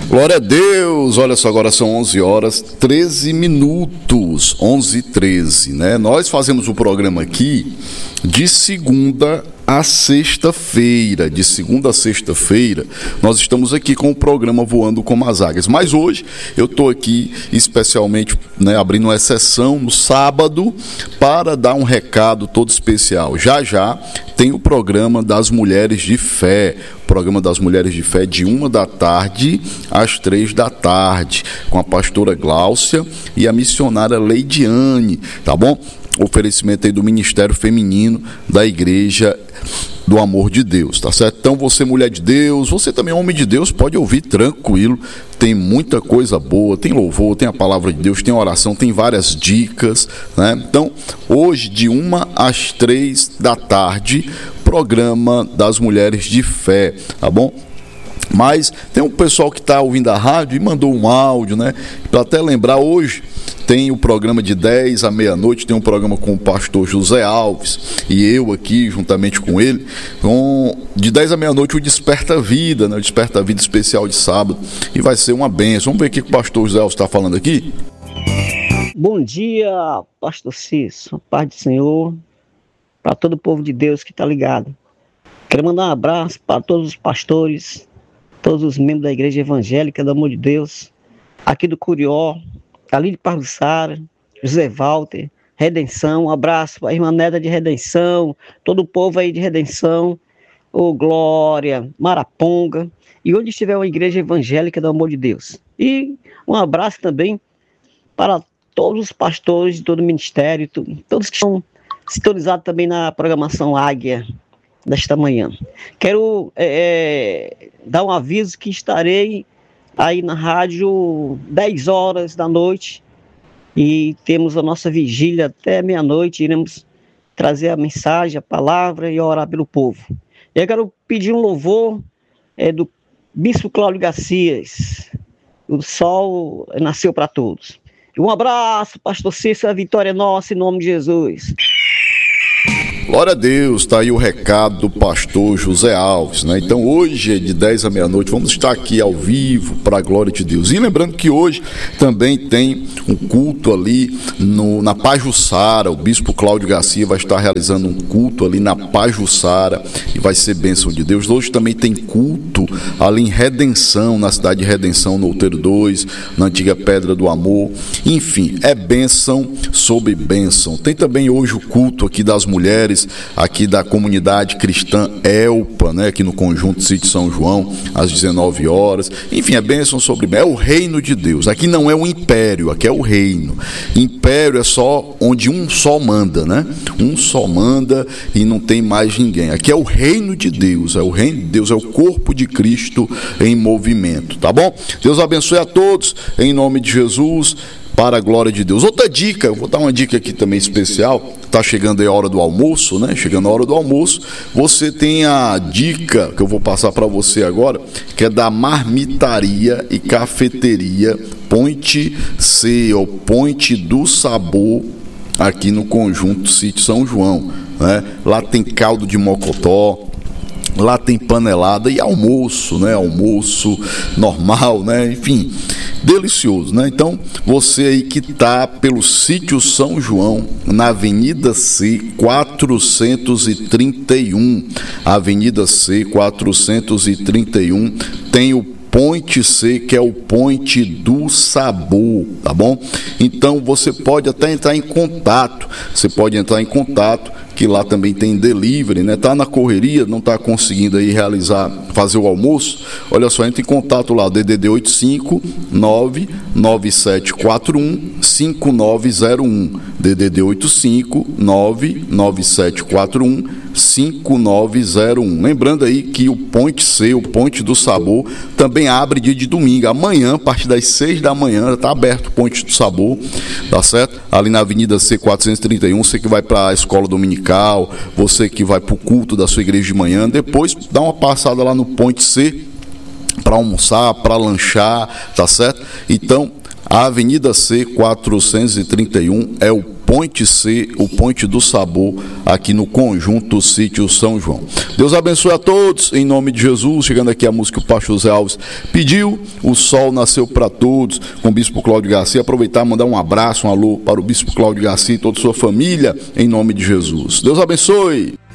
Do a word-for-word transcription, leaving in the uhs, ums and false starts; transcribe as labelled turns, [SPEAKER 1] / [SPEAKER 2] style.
[SPEAKER 1] Glória a Deus, olha só, agora são onze horas, treze minutos, onze e treze, né? Nós fazemos o programa aqui de segunda a sexta-feira, de segunda a sexta-feira, nós estamos aqui com o programa Voando como as Águias, mas hoje eu estou aqui especialmente, né, abrindo uma exceção no sábado para dar um recado todo especial. Já já tem o programa das Mulheres de Fé, o programa das Mulheres de Fé de uma da tarde às três da tarde, com a pastora Gláucia e a missionária Leidiane, tá bom? Oferecimento aí do Ministério Feminino da Igreja do Amor de Deus, tá certo? Então você, mulher de Deus, você também homem de Deus, pode ouvir tranquilo, tem muita coisa boa, tem louvor, tem a palavra de Deus, tem oração, tem várias dicas, né? Então, hoje de uma às três da tarde, programa das Mulheres de Fé, tá bom? Mas tem um pessoal que está ouvindo a rádio e mandou um áudio, né? Para até lembrar, hoje tem o programa de dez à meia-noite, tem um programa com o pastor José Alves e eu aqui, juntamente com ele, com, de dez à meia-noite o Desperta Vida, né? O Desperta Vida especial de sábado, e vai ser uma bênção. Vamos ver o que o pastor José Alves está falando aqui?
[SPEAKER 2] Bom dia, pastor Cício, paz do Senhor, para todo o povo de Deus que está ligado. Quero mandar um abraço para todos os pastores, todos os membros da Igreja Evangélica do Amor de Deus, aqui do Curió, ali de Parruçara, José Walter, Redenção, um abraço para a irmã Neta de Redenção, todo o povo aí de Redenção, ô Glória, Maraponga, e onde estiver uma Igreja Evangélica do Amor de Deus. E um abraço também para todos os pastores de todo o ministério, todos que estão sintonizados também na programação Águia desta manhã. Quero é, dar um aviso que estarei aí na rádio dez horas da noite e temos a nossa vigília até meia-noite, iremos trazer a mensagem, a palavra e orar pelo povo. Eu quero pedir um louvor é, do Bispo Cláudio Garcias, o sol nasceu para todos. Um abraço, pastor Cício, a vitória é nossa em nome de Jesus.
[SPEAKER 1] Glória a Deus, está aí o recado do pastor José Alves, né? Então hoje, de dez à meia-noite, vamos estar aqui ao vivo para a glória de Deus. E lembrando que hoje também tem um culto ali no, na Pajuçara, o bispo Cláudio Garcia vai estar realizando um culto ali na Pajuçara e vai ser bênção de Deus. Hoje também tem culto ali em Redenção, na cidade de Redenção, no Outeiro dois, na antiga Pedra do Amor. Enfim, é bênção sobre bênção. Tem também hoje o culto aqui das mulheres, aqui da comunidade cristã Elpa, né, aqui no Conjunto Sítio São João, às dezenove horas. Enfim, é bênção sobre bênção. É o reino de Deus. Aqui não é o império, aqui é o reino. Império é só onde um só manda, né? Um só manda e não tem mais ninguém. Aqui é o reino de Deus. É o reino de Deus, é o corpo de Cristo em movimento, tá bom? Deus abençoe a todos, em nome de Jesus, para a glória de Deus. Outra dica, eu vou dar uma dica aqui também especial. Está chegando aí a hora do almoço, né? Chegando a hora do almoço, você tem a dica que eu vou passar para você agora, que é da Marmitaria e Cafeteria Ponte C, ou Ponte do Sabor, aqui no Conjunto Sítio São João, né? Lá tem caldo de mocotó, lá tem panelada e almoço, né? Almoço normal, né? Enfim, delicioso, né? Então, você aí que está pelo Sítio São João, na Avenida C quatrocentos e trinta e um, Avenida C quatrocentos e trinta e um, tem o Ponte C, que é o Ponte do Sabor, tá bom? Então, você pode até entrar em contato, você pode entrar em contato, que lá também tem delivery, né? Tá na correria, não tá conseguindo aí realizar, fazer o almoço. Olha só, entra em contato lá, D D D oito cinco nove nove sete quatro um cinco nove zero um, D D D oito cinco nove nove sete quatro um cinco nove zero um. Lembrando aí que o Ponte C, o Ponte do Sabor, também abre dia de domingo. Amanhã, a partir das seis da manhã, está aberto o Ponte do Sabor, tá certo? Ali na Avenida C quatrocentos e trinta e um, você que vai para a escola dominical, você que vai para o culto da sua igreja de manhã, depois dá uma passada lá no Ponte C para almoçar, para lanchar, tá certo? Então, a Avenida C quatrocentos e trinta e um é o Ponte C, o Ponte do Sabor, aqui no Conjunto Sítio São João. Deus abençoe a todos, em nome de Jesus. Chegando aqui a música que o pastor José Alves pediu, O Sol Nasceu para Todos, com o Bispo Cláudio Garcia. Aproveitar e mandar um abraço, um alô para o Bispo Cláudio Garcia e toda a sua família, em nome de Jesus. Deus abençoe.